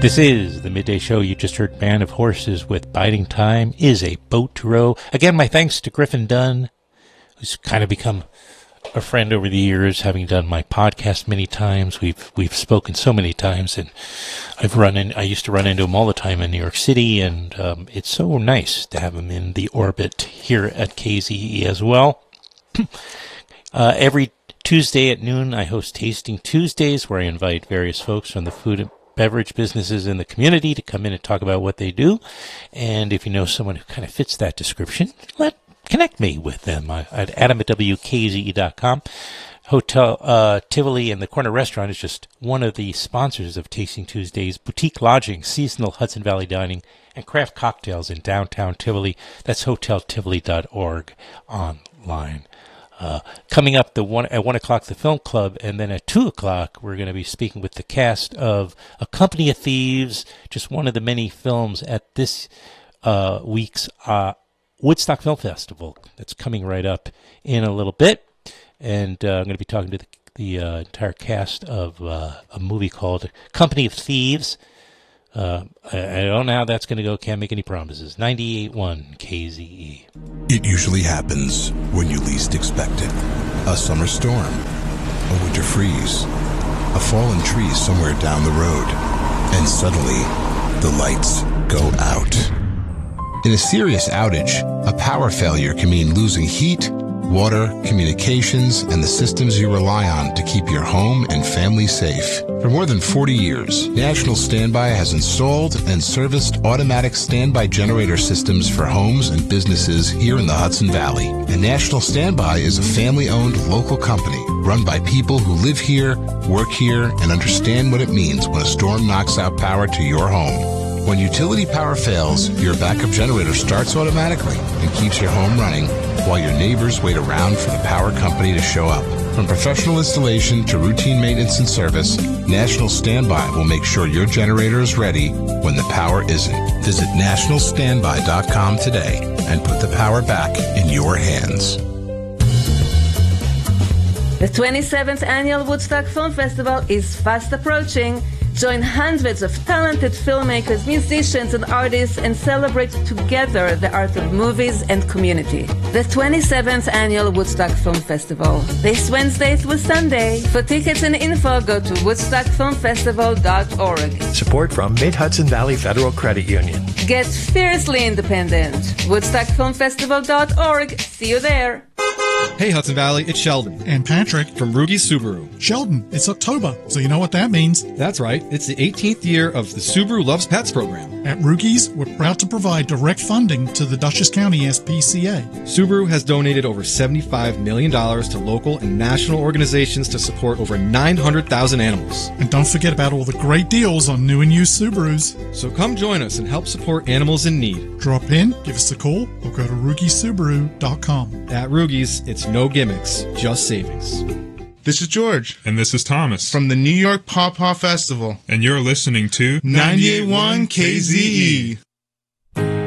This is the Midday Show. You just heard Band of Horses with Biding Time is a Boat to Row. Again, my thanks to Griffin Dunn, who's kind of become a friend over the years, having done my podcast many times. We've spoken so many times, and I used to run into him all the time in New York City, and it's so nice to have him in the orbit here at KZE as well. Every Tuesday at noon, I host Tasting Tuesdays, where I invite various folks from the food and beverage businesses in the community to come in and talk about what they do. And if you know someone who kind of fits that description, connect me with them at adam@wkze.com. Hotel Tivoli and the Corner Restaurant is just one of the sponsors of Tasting Tuesdays. Boutique lodging, seasonal Hudson Valley dining, and craft cocktails in downtown Tivoli. That's hoteltivoli.org online. Coming up at 1 o'clock, the Film Club, and then at 2 o'clock, we're going to be speaking with the cast of A Company of Thieves, just one of the many films at this week's Woodstock Film Festival. That's coming right up in a little bit. And I'm going to be talking to the entire cast of a movie called Company of Thieves. I don't know how that's going to go. Can't make any promises. 98.1 KZE. It usually happens when you least expect it. A summer storm, a winter freeze, a fallen tree somewhere down the road, and suddenly the lights go out. In a serious outage, a power failure can mean losing heat, water, communications, and the systems you rely on to keep your home and family safe. For more than 40 years, National Standby has installed and serviced automatic standby generator systems for homes and businesses here in the Hudson Valley. And National Standby is a family-owned local company run by people who live here, work here, and understand what it means when a storm knocks out power to your home. When utility power fails, your backup generator starts automatically and keeps your home running while your neighbors wait around for the power company to show up. From professional installation to routine maintenance and service, National Standby will make sure your generator is ready when the power isn't. Visit nationalstandby.com today and put the power back in your hands. The 27th Annual Woodstock Film Festival is fast approaching. Join hundreds of talented filmmakers, musicians, and artists and celebrate together the art of movies and community. The 27th Annual Woodstock Film Festival, this Wednesday through Sunday. For tickets and info, go to woodstockfilmfestival.org. Support from Mid-Hudson Valley Federal Credit Union. Get fiercely independent. woodstockfilmfestival.org. See you there. Hey Hudson Valley, it's Sheldon. And Patrick. From Rugi's Subaru. Sheldon, it's October, so you know what that means. That's right. It's the 18th year of the Subaru Loves Pets program. At Rugi's, we're proud to provide direct funding to the Dutchess County SPCA. Subaru has donated over $75 million to local and national organizations to support over 900,000 animals. And don't forget about all the great deals on new and used Subarus. So come join us and help support animals in need. Drop in, give us a call, or go to RugiSubaru.com. At Rugi's, it's no gimmicks, just savings. This is George. And this is Thomas. From the New York Paw Paw Festival. And you're listening to 98.1 KZE.